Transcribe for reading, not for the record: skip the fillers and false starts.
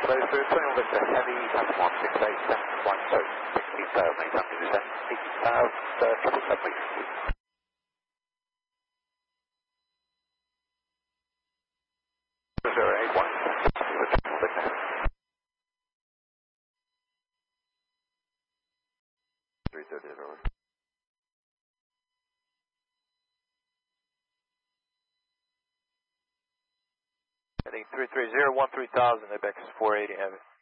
Close through, 21 Victor Heavy, Phantom 168, 712, 16,800 descent, 18,000, please. 081, Victor. 330 over. Heading 330, 13,000, Apex 480 Heavy.